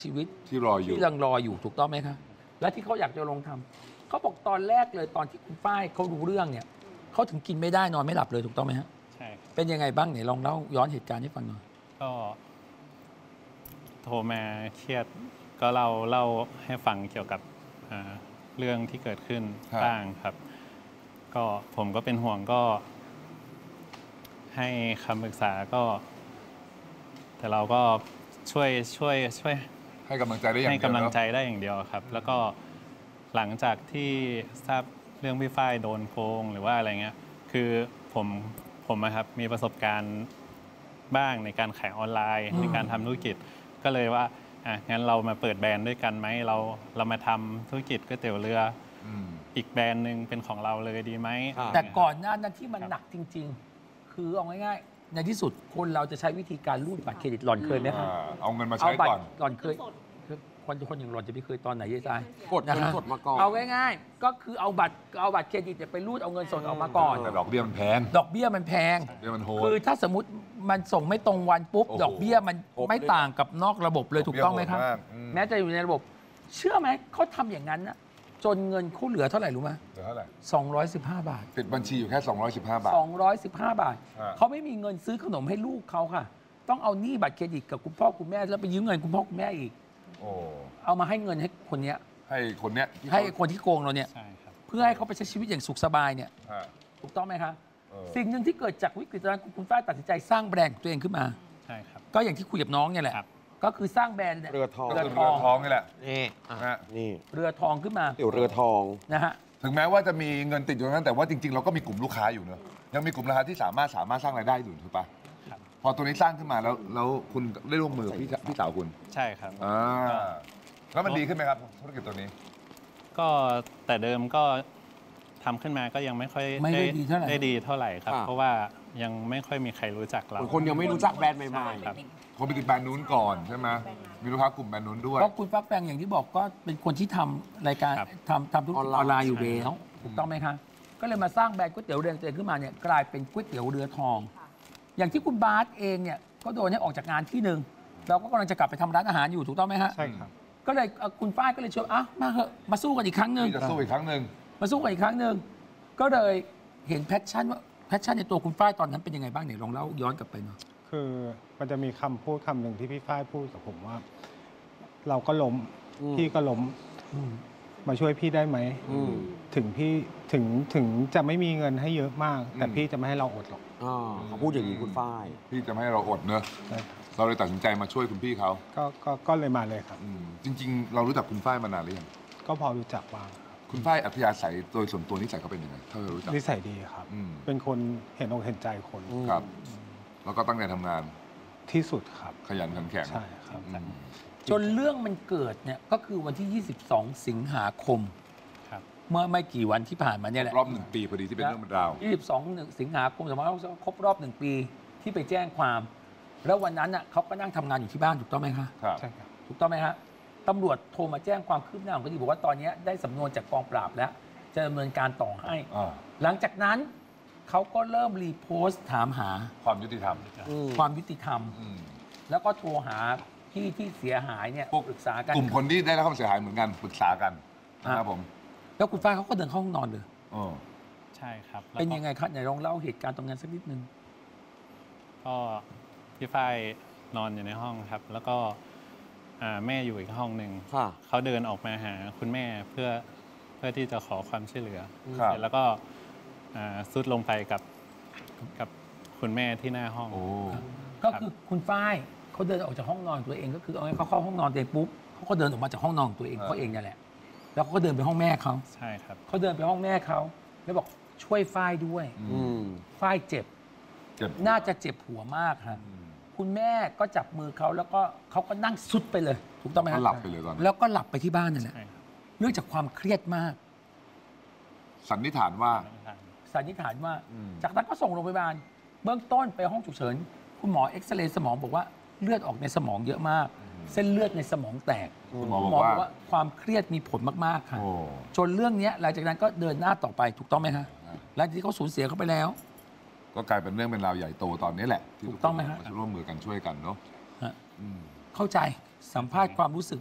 ชีวิตที่รออยู่ที่ยังรออยู่ถูกต้องไหมคะและที่เขาอยากจะลงทำเขาบอกตอนแรกเลยตอนที่คุณฝ้ายเขารู้เรื่องเนี่ยเขาถึงกินไม่ได้นอนไม่หลับเลยถูกต้องไหมฮะใช่เป็นยังไงบ้างเนี่ยลองเล่าย้อนเหตุการณ์ให้ฟังหน่อยก็โทรมาเครียดก็เล่าให้ฟังเกี่ยวกับเรื่องที่เกิดขึ้นบ้างครับก็ผมก็เป็นห่วงก็ให้คำปรึกษาก็แต่เราก็ช่วยให้กำลังใจได้อย่างเดียวให้กำลังใจได้อย่างเดียวครับแล้วก็หลังจากที่ทราบเรื่องพี่ฝ้ายโดนโกงหรือว่าอะไรเงี้ยคือผมนะครับมีประสบการณ์บ้างในการขายออนไลน์ในการทำธุรกิจก็เลยว่างั้นเรามาเปิดแบรนด์ด้วยกันไหมเรามาทำธุรกิจก๋วยเตี๋ยวเรืออีกแบรนด์หนึ่งเป็นของเราเลยดีไหมแต่ก่อนหน้านั้นที่มันหนักจริงๆคือเอาง่ายๆในที่สุดคนเราจะใช้วิธีการรูดบัตรเครดิตหล่อนเคยไหมครับเอาเงินมาใช้ก่อนหล่อนเคยคนอย่างหล่อนจะไม่เคยตอนไหนยัยซายกดเงินสดมาก่อนเอาง่ายๆก็คือเอาบัตรเครดิตไปรูดเอาเงินสดออกมาก่อนแต่ดอกเบี้ยมันแพงดอกเบี้ยมันแพงคือถ้าสมมติมันส่งไม่ตรงวันปุ๊บดอกเบี้ยมันไม่ต่างกับนอกระบบเลยถูกต้องไหมครับแม้จะอยู่ในระบบเชื่อไหมเขาทำอย่างนั้นนะจนเงินเขาเหลือเท่าไหร่รู้ไหมเหลือเท่าไหร่ 215 บาทติดบัญชีอยู่แค่215 บาท 215 บาทเขาไม่มีเงินซื้อขนมให้ลูกเขาค่ะต้องเอาหนี้บัตรเครดิตกับคุณพ่อคุณแม่แล้วไปยืมเงินคุณพ่อคุณแม่อีกเอามาให้เงินให้คนเนี้ยให้คนที่โกงเราเนี่ยเพื่อให้เขาไปใช้ชีวิตอย่างสุขสบายเนี่ยถูกต้องไหมคะสิ่งหนึ่งที่เกิดจากวิกฤตนั้นคุณฝ้ายตัดสินใจสร้างแบรนด์ตัวเองขึ้นมาใช่ครับก็อย่างที่คุยกับน้องเนี่ยแหละก็คือสร้างแบรนด์เรือทองนี่แหละนี่เรือทองขึ้นมาเดี๋ยวเรือทองนะฮะถึงแม้ว่าจะมีเงินติดอยู่นั้นแต่ว่าจริงๆเราก็มีกลุ่มลูกค้าอยู่เนอะยังมีกลุ่มลูกค้าที่สามารถสร้างรายได้อยู่ถูกปะพอตัวนี้สร้างขึ้นมาแล้วคุณได้ร่วมมือพี่สาวคุณใช่ครับแล้วมันดีขึ้นไหมครับธุรกิจตัวนี้ก็แต่เดิมก็ทำขึ้นมาก็ยังไม่ค่อยได้ดีเท่าไหร่ครับเพราะว่ายังไม่ค่อยมีใครรู้จักเราคนยังไม่รู้จักแบรนด์ใหม่ๆครับคนไปติดแบรนด์นู้นก่อนใช่ไหมมีลูกค้ากลุ่มแบรนด์นู้นด้วยก็คุณฟักแฟงอย่างที่บอกก็เป็นคนที่ทำรายการทำธุรกิจออนไลน์อยู่แล้วถูกต้องไหมคะก็เลยมาสร้างแบรนด์ก๋วยเตี๋ยวเรือตัวเองขึ้นมาเนี่ยกลายเป็นก๋วยเตี๋ยวเรือทองอย่างที่คุณบาสเองเนี่ยก็โดนให้ออกจากงานที่หนึ่งเราก็กำลังจะกลับไปทำร้านอาหารอยู่ถูกต้องไหมฮะใช่ครับก็เลยคุณฝ้ายก็เลยชวนมาเหอะมาสู้กันอีกครั้งหนึ่งจะสู้อีกครั้งหนึ่งมาสู้กันอีกครั้งหนึ่งก็เลยเห็นแพชชั่นในตัวคุณฝ้ายตอนนั้นเป็นยังไงบ้างเนี่ยลองเล่าย้อนกลับไปหน่อยคือมันจะมีคำพูดคำหนึ่งที่พี่ฝ้ายพูดกับผมว่าเราก็ล้มพี่ก็ล้มมาช่วยพี่ได้ไหมถึงจะไม่มีเงินให้เยอะมากแต่พี่จะไม่ให้เราอดหรอกเขาพูดอย่างนี้คุณฝ้ายพี่จะไม่ให้เราอดเนอะเราเลยตัดสินใจมาช่วยคุณพี่เขาก็เลยมาเลยครับจริงๆเรารู้จักคุณฝ้ายมานานหรือยังก็พอรู้จักบ้างคุณฝ้ายอัธยาศัยโดยส่วนตัวนิสัยเขาเป็นยังไงถ้าเรารู้จักนิสัยดีครับเป็นคนเห็นอกเห็นใจคนครับแล้วก็ตั้งใจทำงานที่สุดครับขยันขันแข็งใช่ครับจนเรื่องมันเกิดเนี่ยก็คือวันที่ 22 สิงหาคมเมื่อไม่กี่วันที่ผ่านมาเนี่ยแหละรอบ1 ปีพอดีที่เป็นเรื่องเป็นราว 22 สิงหาคมครบรอบ1 ปีที่ไปแจ้งความแล้ววันนั้นเขาก็นั่งทำงานอยู่ที่บ้านถูกต้องไหมคะใช่ครับถูกต้องไหมฮะตำรวจโทรมาแจ้งความคืบหน้าของคดีบอกว่าตอนนี้ได้สำนวนจากกองปราบแล้วจะดำเนินการต่อให้หลังจากนั้นเขาก็เริ่มรีโพสต์ถามหาความยุติธรรมแล้วก็โทรหาพี่ที่เสียหายเนี่ยปรึกษากันกลุ่มคนที่ได้รับความเสียหายเหมือนกันปรึกษากันนะครับผมแล้วคุณฝ้ายเขาก็เดินเข้าห้องนอนเลยใช่ครับเป็นยังไงครับไหนลองเล่าเหตุการณ์ตรงนั้นสักนิดนึงก็พี่ฝ้ายนอนอยู่ในห้องครับแล้วก็แม่อยู่อีกห้องหนึ่งเขาเดินออกมาหาคุณแม่เพื่อที่จะขอความช่วยเหลือแล้วก็ซุดลงไปกับคุณแม่ที่หน้าห้องก็คือคุณฝ้ายเขาเดินออกจากห้องนอนตัวเองก็คือเอาให้เขาเข้าห้องนอนตัวเองปุ๊บเขาก็เดินออกมาจากห้องนอนตัวเองเขาเองนี่แหละแล้วเขาก็เดินไปห้องแม่เขาใช่ครับเขาเดินไปห้องแม่เขาแล้วบอกช่วยฝ้ายด้วยฝ้ายเจ็บน่าจะเจ็บหัวมากครับคุณแม่ก็จับมือเขาแล้วก็เขาก็นั่งซุดไปเลยถูกต้องไหมครับหลับไปเลยตอนนั้นแล้วก็หลับไปที่บ้านนั่นแหละเนื่องจากความเครียดมากสันนิษฐานว่าจากนั้นก็ส่งโรงพยาบาลเบื้องต้นไปห้องฉุกเฉินคุณหมอเอ็กซเรย์สมองบอกว่าเลือดออกในสมองเยอะมากเส้นเลือดในสมองแตกคุณหมอบอกว่าความเครียดมีผลมากๆค่ะจนเรื่องนี้หลังจากนั้นก็เดินหน้าต่อไปถูกต้องไหมคะหลังจากที่เขาสูญเสียเขาไปแล้วก็กลายเป็นเรื่องเป็นราวใหญ่โตตอนนี้แหละที่ถูกต้องไหมฮะร่วมมือกันช่วยกันเนาะเข้าใจสัมภาษณ์ความรู้สึก